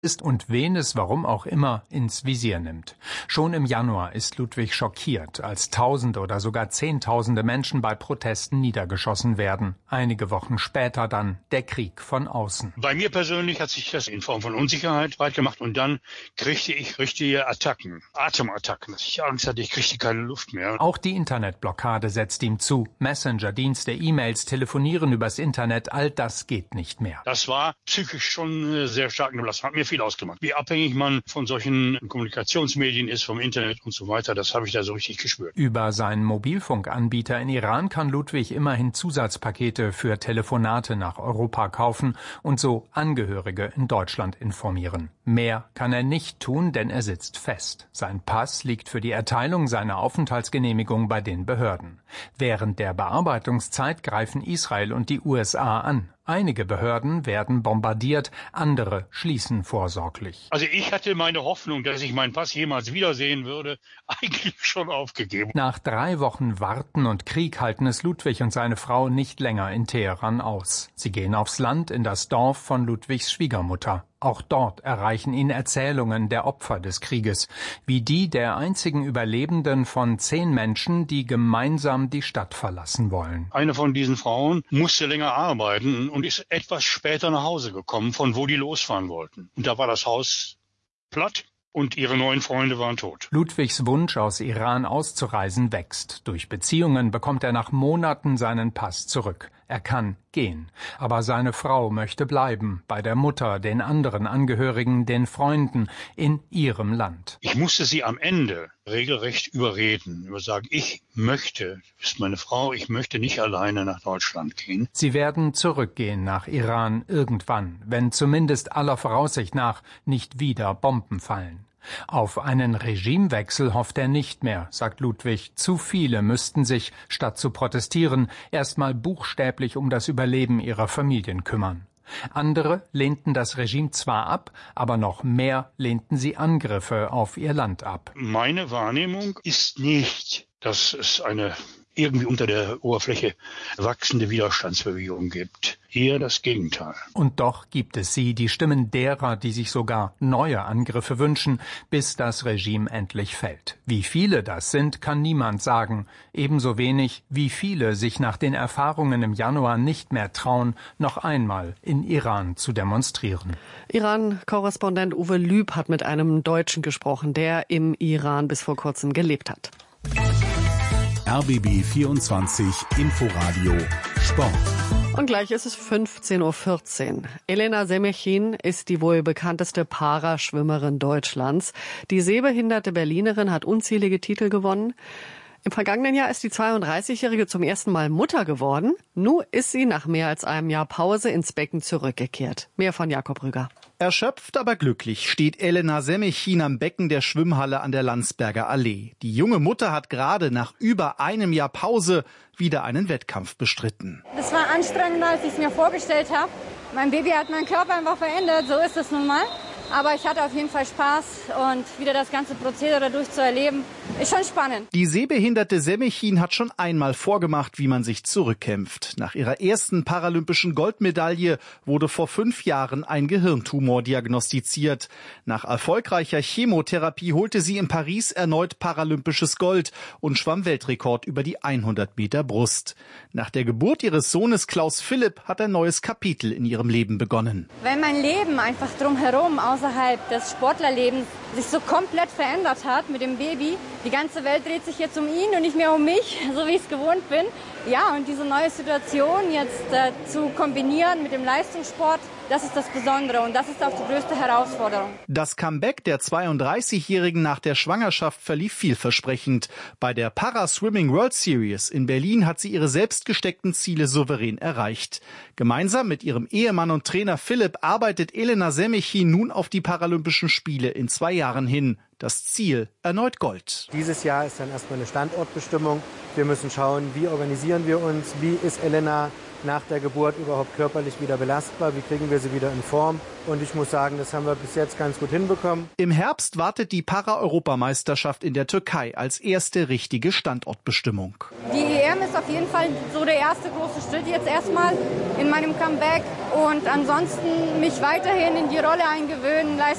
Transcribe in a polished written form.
ist und wen es, warum auch immer, ins Visier nimmt. Schon im Januar ist Ludwig schockiert, als Tausende oder sogar Zehntausende Menschen bei Protesten niedergeschossen werden. Einige Wochen später dann der Krieg von außen. Bei mir persönlich hat sich das in Form von Unsicherheit breit gemacht und dann kriegte ich richtige Attacken, Atemattacken. Ich Angst hatte, ich kriegte keine Luft mehr. Auch die Internetblockade setzt ihm zu. Messenger-Dienste, E-Mails, Telefonieren übers Internet, all das geht nicht mehr. Das war psychisch schon sehr stark belastet, hat mir viel ausgemacht. Wie abhängig man von solchen Kommunikationsmedien ist, vom Internet und so weiter, das habe ich da so richtig gespürt. Über seinen Mobilfunkanbieter in Iran kann Ludwig immerhin Zusatzpakete für Telefonate nach Europa kaufen und so Angehörige in Deutschland informieren. Mehr kann er nicht tun, denn er sitzt fest. Sein Pass liegt für die Erteilung seiner Aufenthaltsgenehmigung bei den Behörden. Während der Bearbeitungszeit greifen Israel und die USA an. Einige Behörden werden bombardiert, andere schließen vorsorglich. Also ich hatte meine Hoffnung, dass ich meinen Pass jemals wiedersehen würde, eigentlich schon aufgegeben. Nach 3 Wochen Warten und Krieg halten es Ludwig und seine Frau nicht länger in Teheran aus. Sie gehen aufs Land in das Dorf von Ludwigs Schwiegermutter. Auch dort erreichen ihn Erzählungen der Opfer des Krieges, wie die der einzigen Überlebenden von 10 Menschen, die gemeinsam die Stadt verlassen wollen. Eine von diesen Frauen musste länger arbeiten und ist etwas später nach Hause gekommen, von wo die losfahren wollten. Und da war das Haus platt und ihre neuen Freunde waren tot. Ludwigs Wunsch, aus Iran auszureisen, wächst. Durch Beziehungen bekommt er nach Monaten seinen Pass zurück. Er kann gehen. Aber seine Frau möchte bleiben, bei der Mutter, den anderen Angehörigen, den Freunden, in ihrem Land. Ich musste sie am Ende regelrecht überreden, sagen, ich möchte, du bist meine Frau, ich möchte nicht alleine nach Deutschland gehen. Sie werden zurückgehen nach Iran irgendwann, wenn zumindest aller Voraussicht nach nicht wieder Bomben fallen. Auf einen Regimewechsel hofft er nicht mehr, sagt Ludwig. Zu viele müssten sich, statt zu protestieren, erstmal buchstäblich um das Überleben ihrer Familien kümmern. Andere lehnten das Regime zwar ab, aber noch mehr lehnten sie Angriffe auf ihr Land ab. Meine Wahrnehmung ist nicht, dass es eine irgendwie unter der Oberfläche wachsende Widerstandsbewegung gibt. Eher das Gegenteil. Und doch gibt es sie, die Stimmen derer, die sich sogar neue Angriffe wünschen, bis das Regime endlich fällt. Wie viele das sind, kann niemand sagen. Ebenso wenig, wie viele sich nach den Erfahrungen im Januar nicht mehr trauen, noch einmal in Iran zu demonstrieren. Iran-Korrespondent Uwe Lüb hat mit einem Deutschen gesprochen, der im Iran bis vor kurzem gelebt hat. RBB 24 Inforadio Sport. Und gleich ist es 15:14 Uhr. Elena Semechin ist die wohl bekannteste Paraschwimmerin Deutschlands. Die sehbehinderte Berlinerin hat unzählige Titel gewonnen. Im vergangenen Jahr ist die 32-Jährige zum ersten Mal Mutter geworden. Nun ist sie nach mehr als einem Jahr Pause ins Becken zurückgekehrt. Mehr von Jakob Rüger. Erschöpft, aber glücklich steht Elena Semechin am Becken der Schwimmhalle an der Landsberger Allee. Die junge Mutter hat gerade nach über einem Jahr Pause wieder einen Wettkampf bestritten. Das war anstrengender, als ich es mir vorgestellt habe. Mein Baby hat meinen Körper einfach verändert, so ist es nun mal. Aber ich hatte auf jeden Fall Spaß und wieder das ganze Prozedere durchzuerleben, ist schon spannend. Die sehbehinderte Semechin hat schon einmal vorgemacht, wie man sich zurückkämpft. Nach ihrer ersten paralympischen Goldmedaille wurde vor 5 Jahren ein Gehirntumor diagnostiziert. Nach erfolgreicher Chemotherapie holte sie in Paris erneut paralympisches Gold und schwamm Weltrekord über die 100 Meter Brust. Nach der Geburt ihres Sohnes Klaus Philipp hat ein neues Kapitel in ihrem Leben begonnen. Wenn mein Leben einfach drumherum außerhalb des Sportlerlebens sich so komplett verändert hat mit dem Baby. Die ganze Welt dreht sich jetzt um ihn und nicht mehr um mich, so wie ich es gewohnt bin. Ja, und diese neue Situation jetzt zu kombinieren mit dem Leistungssport, das ist das Besondere und das ist auch die größte Herausforderung. Das Comeback der 32-Jährigen nach der Schwangerschaft verlief vielversprechend. Bei der Para-Swimming World Series in Berlin hat sie ihre selbst gesteckten Ziele souverän erreicht. Gemeinsam mit ihrem Ehemann und Trainer Philipp arbeitet Elena Semechin nun auf die Paralympischen Spiele in 2 Jahren hin. Das Ziel erneut Gold. Dieses Jahr ist dann erstmal eine Standortbestimmung. Wir müssen schauen, wie organisieren wir uns, wie ist Elena nach der Geburt überhaupt körperlich wieder belastbar, wie kriegen wir sie wieder in Form. Und ich muss sagen, das haben wir bis jetzt ganz gut hinbekommen. Im Herbst wartet die Para-Europameisterschaft in der Türkei als erste richtige Standortbestimmung. Die EM ist auf jeden Fall so der erste große Schritt jetzt erstmal in meinem Comeback. Und ansonsten mich weiterhin in die Rolle eingewöhnen,